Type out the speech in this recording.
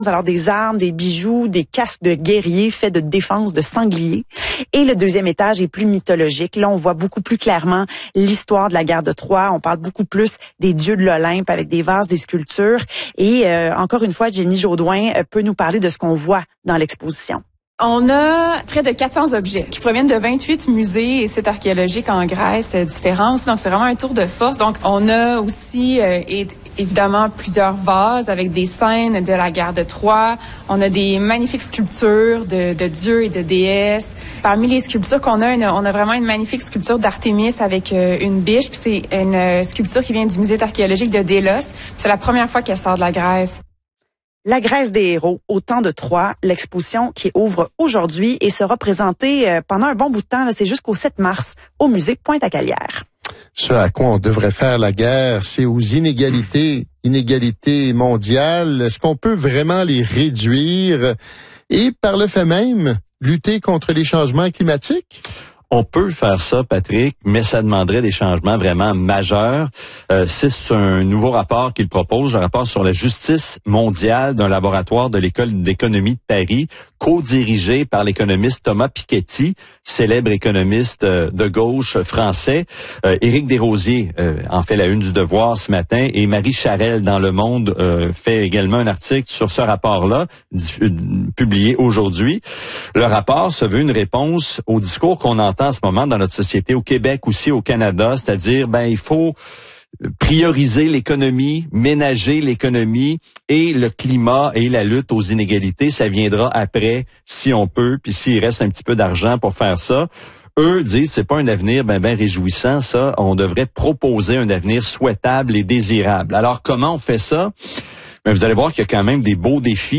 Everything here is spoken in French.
Alors des armes, des bijoux, des casques de guerriers faits de défense de sangliers. Et le deuxième étage est plus mythologique. Là, on voit beaucoup plus clairement l'histoire de la guerre de Troie. On parle beaucoup plus des dieux de l'Olympe avec des vases, des sculptures. Et encore une fois, Jenny Jaudoin peut nous parler de ce qu'on voit dans l'exposition. On a près de 400 objets qui proviennent de 28 musées et sites archéologiques en Grèce différents. Donc, c'est vraiment un tour de force. Donc, on a aussi évidemment plusieurs vases avec des scènes de la guerre de Troie. On a des magnifiques sculptures de dieux et de déesses. Parmi les sculptures qu'on a, on a vraiment une magnifique sculpture d'Artémis avec une biche. Puis c'est une sculpture qui vient du musée archéologique de Délos. C'est la première fois qu'elle sort de la Grèce. La Grèce des héros, au temps de Troie, l'exposition qui ouvre aujourd'hui et sera présentée pendant un bon bout de temps, là, c'est jusqu'au 7 mars au musée Pointe-à-Calière. Ce à quoi on devrait faire la guerre, c'est aux inégalités mondiales. Est-ce qu'on peut vraiment les réduire et par le fait même lutter contre les changements climatiques? On peut faire ça, Patrick, mais ça demanderait des changements vraiment majeurs. C'est un nouveau rapport qu'il propose, un rapport sur la justice mondiale d'un laboratoire de l'École d'économie de Paris, co-dirigé par l'économiste Thomas Piketty, célèbre économiste de gauche français. Éric Desrosiers en fait la une du Devoir ce matin et Marie Charelle dans Le Monde fait également un article sur ce rapport-là, publié aujourd'hui. Le rapport se veut une réponse au discours qu'on entend en ce moment dans notre société, au Québec aussi, au Canada, c'est-à-dire, il faut prioriser l'économie, ménager l'économie et le climat et la lutte aux inégalités, ça viendra après si on peut, puis s'il reste un petit peu d'argent pour faire ça. Eux disent c'est pas un avenir ben réjouissant, ça. On devrait proposer un avenir souhaitable et désirable. Alors comment on fait ça? Vous allez voir qu'il y a quand même des beaux défis.